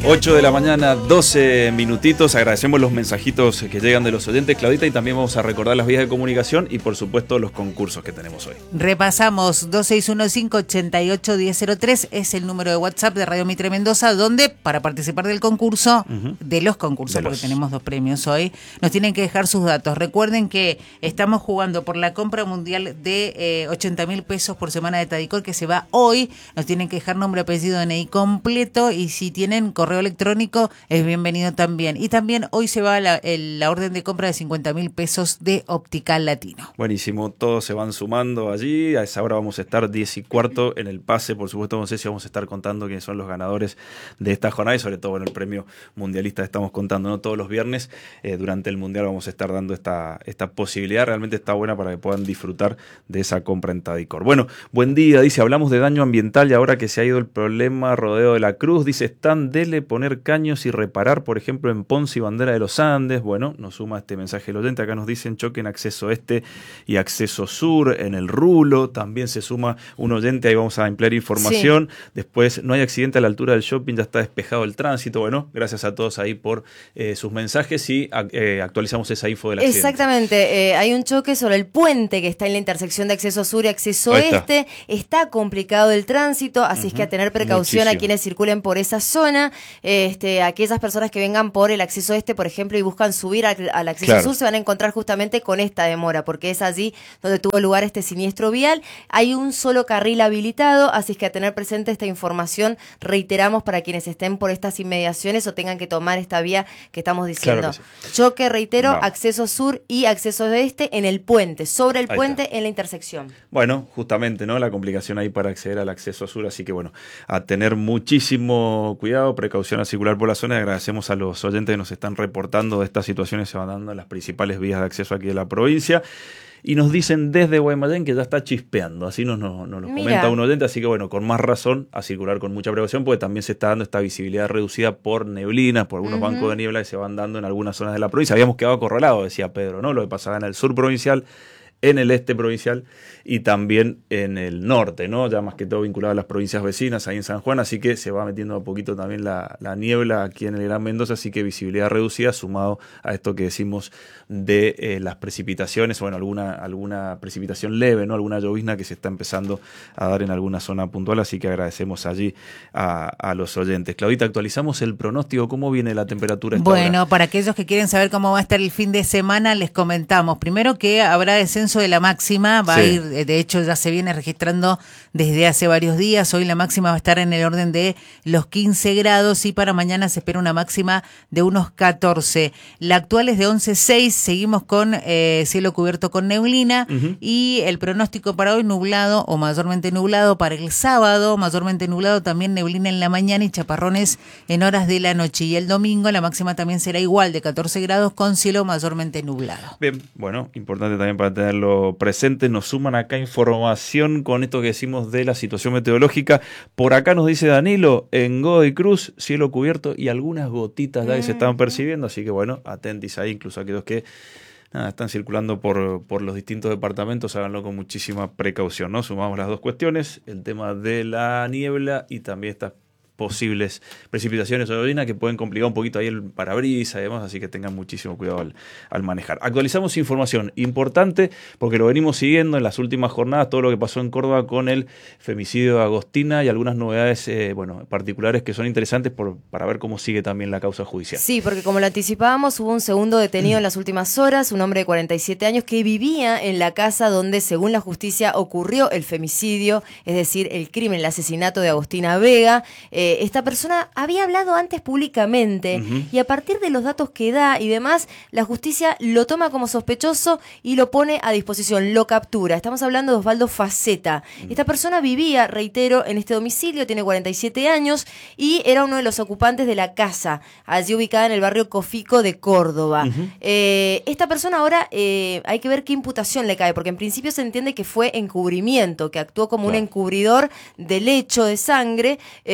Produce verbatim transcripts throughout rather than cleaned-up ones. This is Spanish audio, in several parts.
ocho de la mañana, doce minutitos. Agradecemos los mensajitos que llegan de los oyentes, Claudita, y también vamos a recordar las vías de comunicación y por supuesto los concursos que tenemos hoy. Repasamos, dos seis uno cinco, ocho ocho, uno cero cero tres es el número de WhatsApp de Radio Mitre Mendoza, donde para participar del concurso, uh-huh. de los concursos, de porque los... tenemos dos premios hoy, nos tienen que dejar sus datos. Recuerden que estamos jugando por la compra mundial de eh, ochenta mil pesos por semana de Tadicor, que se va hoy. Nos tienen que dejar nombre, apellido, D N I completo, y si tienen correo electrónico es bienvenido también. Y también hoy se va la, el, la orden de compra de cincuenta mil pesos de Optical Latino. Buenísimo, todos se van sumando allí. A esa hora vamos a estar diez y cuarto en el pase. Por supuesto, no sé si vamos a estar contando quiénes son los ganadores de esta jornada y sobre todo, bueno, el premio mundialista estamos contando, ¿no? Todos los viernes eh, durante el mundial vamos a estar dando esta, esta posibilidad. Realmente está buena para que puedan disfrutar de esa compra en Tadicor. Bueno, buen día, dice, hablamos de daño ambiental y ahora que se ha ido el problema Rodeo de la Cruz, dice, están dele poner caños y reparar, por ejemplo, en Ponce y Bandera de los Andes. Bueno, nos suma este mensaje el oyente. Acá nos dicen choque en acceso este y acceso sur, en el Rulo. También se suma un oyente, ahí vamos a emplear información. Sí. Después, no hay accidente a la altura del shopping, ya está despejado el tránsito. Bueno, gracias a todos ahí por eh, sus mensajes y eh, actualizamos esa info del accidente. Exactamente, eh, hay un choque sobre el puente que está en la intersección de acceso sur y acceso está. este. Está complicado el tránsito, así uh-huh. es que a tener precaución Muchísimo. a quienes circulen por esa zona. Este, aquellas personas que vengan por el acceso este, por ejemplo, y buscan subir al, al acceso claro. sur, se van a encontrar justamente con esta demora, porque es allí donde tuvo lugar este siniestro vial. Hay un solo carril habilitado, así es que a tener presente esta información, reiteramos para quienes estén por estas inmediaciones o tengan que tomar esta vía que estamos diciendo. Claro que sí. Choque, reitero, no. acceso sur y acceso este en el puente, sobre el ahí puente está. en la intersección. Bueno, justamente, ¿no? La complicación ahí para acceder al acceso sur, así que bueno, a tener muchísimo cuidado, precaución a circular por la zona. Agradecemos a los oyentes que nos están reportando de estas situaciones, se van dando en las principales vías de acceso aquí de la provincia. Y nos dicen desde Guaymallén que ya está chispeando, así nos, nos, nos lo comenta un oyente, así que bueno, con más razón a circular con mucha precaución, porque también se está dando esta visibilidad reducida por neblinas, por algunos uh-huh. bancos de niebla que se van dando en algunas zonas de la provincia. Habíamos quedado acorralados, decía Pedro, ¿no? Lo que pasaba en el sur provincial, en el este provincial y también en el norte, ¿no? Ya más que todo vinculado a las provincias vecinas, ahí en San Juan, así que se va metiendo a poquito también la, la niebla aquí en el Gran Mendoza, así que visibilidad reducida, sumado a esto que decimos de eh, las precipitaciones, bueno, alguna, alguna precipitación leve, ¿no? Alguna llovizna que se está empezando a dar en alguna zona puntual, así que agradecemos allí a, a los oyentes. Claudita, actualizamos el pronóstico, ¿cómo viene la temperatura esta Bueno, hora? Para aquellos que quieren saber cómo va a estar el fin de semana, les comentamos, primero que habrá descenso de la máxima, va sí. a ir, de hecho ya se viene registrando desde hace varios días, hoy la máxima va a estar en el orden de los quince grados y para mañana se espera una máxima de unos catorce. La actual es de once seis, seguimos con eh, cielo cubierto con neblina uh-huh. y el pronóstico para hoy nublado o mayormente nublado para el sábado, mayormente nublado también neblina en la mañana y chaparrones en horas de la noche, y el domingo la máxima también será igual de catorce grados con cielo mayormente nublado. Bien, bueno, importante también para tenerlo presente. Nos suman acá información con esto que decimos de la situación meteorológica. Por acá nos dice Danilo, en Godoy Cruz, cielo cubierto y algunas gotitas ya que se están percibiendo, así que bueno, atentis ahí, incluso aquellos que nada, están circulando por, por los distintos departamentos, háganlo con muchísima precaución, ¿no? Sumamos las dos cuestiones, el tema de la niebla y también estas posibles precipitaciones o llovizna que pueden complicar un poquito ahí el parabrisas y demás, así que tengan muchísimo cuidado al, al manejar. Actualizamos información importante porque lo venimos siguiendo en las últimas jornadas, todo lo que pasó en Córdoba con el femicidio de Agostina y algunas novedades eh, bueno, particulares que son interesantes por, para ver cómo sigue también la causa judicial. Sí, porque como lo anticipábamos, hubo un segundo detenido en las últimas horas, un hombre de cuarenta y siete años que vivía en la casa donde, según la justicia, ocurrió el femicidio, es decir, el crimen, el asesinato de Agostina Vega. Eh, Esta persona había hablado antes públicamente uh-huh. y a partir de los datos que da y demás, la justicia lo toma como sospechoso y lo pone a disposición, lo captura. Estamos hablando de Osvaldo Faceta. Uh-huh. Esta persona vivía, reitero, en este domicilio, tiene cuarenta y siete años y era uno de los ocupantes de la casa, allí ubicada en el barrio Cofico de Córdoba. Uh-huh. Eh, esta persona ahora eh, hay que ver qué imputación le cae, porque en principio se entiende que fue encubrimiento, que actuó como claro. un encubridor del hecho de sangre, este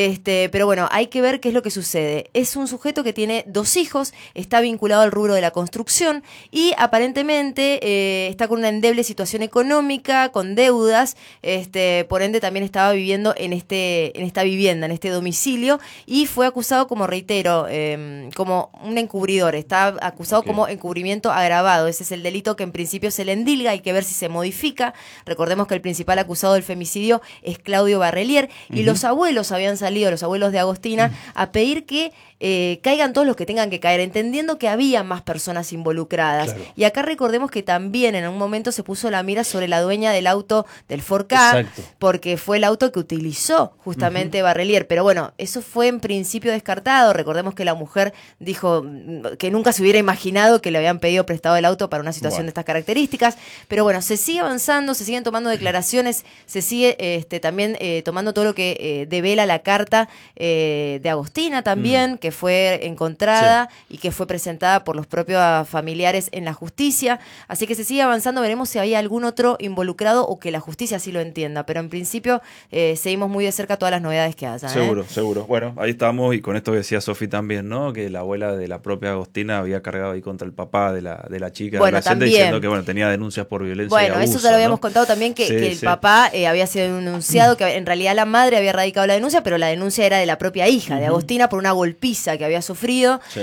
Eh, pero bueno, hay que ver qué es lo que sucede. Es un sujeto que tiene dos hijos, está vinculado al rubro de la construcción y aparentemente eh, está con una endeble situación económica, con deudas, este, por ende también estaba viviendo en, este, en esta vivienda, en este domicilio, y fue acusado, como reitero, eh, como un encubridor. Está acusado okay. como encubrimiento agravado. Ese es el delito que en principio se le endilga, hay que ver si se modifica. Recordemos que el principal acusado del femicidio es Claudio Barrelier, y uh-huh. los abuelos habían salido, los abuelos de Agostina, uh-huh. a pedir que eh, caigan todos los que tengan que caer, entendiendo que había más personas involucradas. Claro. Y acá recordemos que también en un momento se puso la mira sobre la dueña del auto del Ford Ka, exacto. porque fue el auto que utilizó justamente uh-huh. Barrelier. Pero bueno, eso fue en principio descartado. Recordemos que la mujer dijo que nunca se hubiera imaginado que le habían pedido prestado el auto para una situación bueno. de estas características. Pero bueno, se sigue avanzando, se siguen tomando declaraciones, se sigue este, también eh, tomando todo lo que eh, devela la carta eh, de Agostina también, mm. que fue encontrada sí. y que fue presentada por los propios familiares en la justicia. Así que se sigue avanzando, veremos si había algún otro involucrado o que la justicia así lo entienda. Pero en principio eh, seguimos muy de cerca todas las novedades que haya. Seguro, ¿eh? seguro. Bueno, ahí estamos, y con esto que decía Sofi también, ¿no? Que la abuela de la propia Agostina había cargado ahí contra el papá de la, de la chica, bueno, también. diciendo que bueno, tenía denuncias por violencia bueno, y abuso. Bueno, eso ya lo habíamos ¿no? contado también, que, sí, que el sí. papá eh, había sido denunciado, que en realidad la madre había radicado la denuncia, pero la denuncia era de la propia hija, uh-huh. de Agostina, por una golpiza que había sufrido. Sí.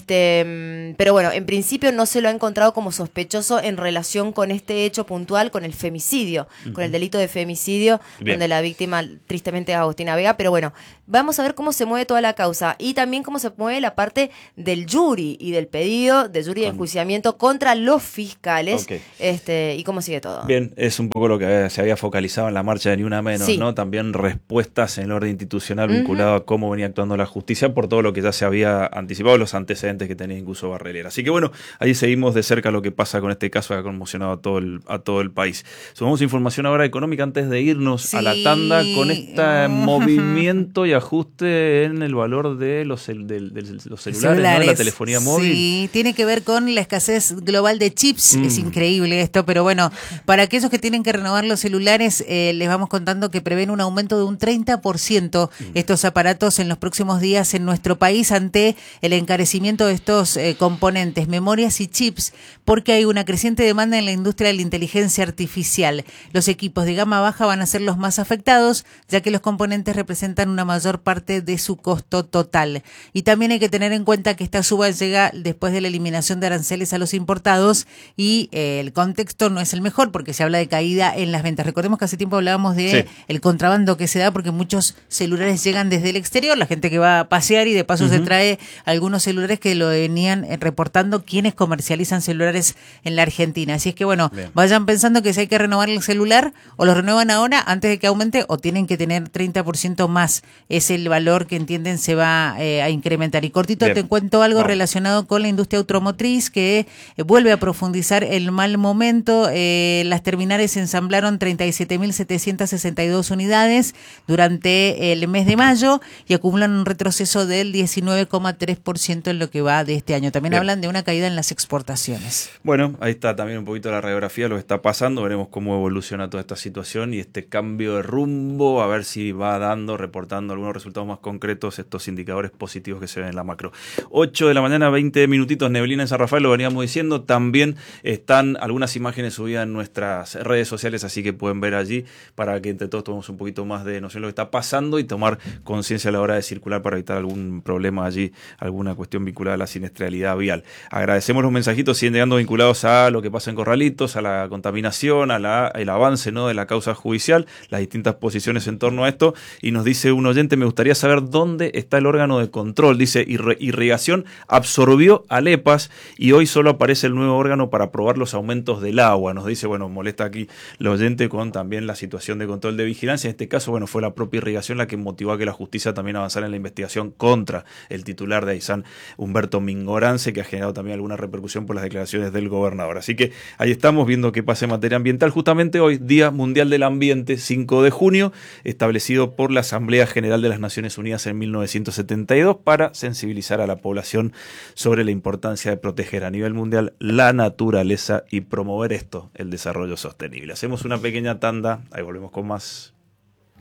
Este, pero bueno, en principio no se lo ha encontrado como sospechoso en relación con este hecho puntual, con el femicidio, uh-huh. con el delito de femicidio, Bien. donde la víctima tristemente es Agostina Vega. Pero bueno, vamos a ver cómo se mueve toda la causa y también cómo se mueve la parte del jury y del pedido de jury de enjuiciamiento contra los fiscales, okay. este, y cómo sigue todo. Bien, es un poco lo que se había focalizado en la marcha de Ni Una Menos, sí. ¿no? También respuestas en el orden institucional uh-huh. vinculado a cómo venía actuando la justicia por todo lo que ya se había anticipado, los antecedentes que tenía incluso Barrelier. Así que bueno, ahí seguimos de cerca lo que pasa con este caso que ha conmocionado a todo el, a todo el país. Sumamos información ahora económica antes de irnos sí. a la tanda con este movimiento y ajuste en el valor de los, de, de, de los celulares, celulares. ¿no? De la telefonía móvil. Sí, tiene que ver con la escasez global de chips. Mm. Es increíble esto, pero bueno, para aquellos que tienen que renovar los celulares, eh, les vamos contando que prevén un aumento de un treinta por ciento mm. estos aparatos en los próximos días en nuestro país ante el encarecimiento de estos eh, componentes, memorias y chips, porque hay una creciente demanda en la industria de la inteligencia artificial. Los equipos de gama baja van a ser los más afectados, ya que los componentes representan una mayor parte de su costo total. Y también hay que tener en cuenta que esta suba llega después de la eliminación de aranceles a los importados y eh, el contexto no es el mejor porque se habla de caída en las ventas. Recordemos que hace tiempo hablábamos de sí. el contrabando que se da porque muchos celulares llegan desde el exterior, la gente que va a pasear y de paso uh-huh. se trae algunos celulares que lo venían reportando quienes comercializan celulares en la Argentina. Así es que bueno, Bien. vayan pensando que si hay que renovar el celular o lo renuevan ahora antes de que aumente o tienen que tener treinta por ciento más. Es el valor que entienden se va eh, a incrementar. Y cortito Bien. te cuento algo Vamos. relacionado con la industria automotriz que eh, vuelve a profundizar el mal momento. Eh, las terminales ensamblaron treinta y siete mil setecientas sesenta y dos unidades durante el mes de mayo y acumulan un retroceso del diecinueve coma tres por ciento en lo que va de este año. También Bien. hablan de una caída en las exportaciones. Bueno, ahí está también un poquito la radiografía, lo que está pasando. Veremos cómo evoluciona toda esta situación y este cambio de rumbo, a ver si va dando, reportando algunos resultados más concretos, estos indicadores positivos que se ven en la macro. ocho de la mañana, veinte minutitos, neblina en San Rafael, lo veníamos diciendo. También están algunas imágenes subidas en nuestras redes sociales, así que pueden ver allí para que entre todos tomemos un poquito más de noción de lo que está pasando y tomar conciencia a la hora de circular para evitar algún problema allí, alguna cuestión vinculada a la siniestralidad vial. Agradecemos los mensajitos, siguen llegando vinculados a lo que pasa en Corralitos, a la contaminación, a la, el avance, ¿no?, de la causa judicial, las distintas posiciones en torno a esto. Y nos dice un oyente, me gustaría saber dónde está el órgano de control. Dice, irrigación absorbió a Lepas y hoy solo aparece el nuevo órgano para aprobar los aumentos del agua. Nos dice, bueno, molesta aquí el oyente con también la situación de control de vigilancia. En este caso, bueno, fue la propia irrigación la que motivó a que la justicia también avanzara en la investigación contra el titular de Aysén, Humberto Mingorance, que ha generado también alguna repercusión por las declaraciones del gobernador. Así que ahí estamos viendo qué pasa en materia ambiental. Justamente hoy, Día Mundial del Ambiente, cinco de junio, establecido por la Asamblea General de las Naciones Unidas en mil novecientos setenta y dos para sensibilizar a la población sobre la importancia de proteger a nivel mundial la naturaleza y promover esto, el desarrollo sostenible. Hacemos una pequeña tanda, ahí volvemos con más.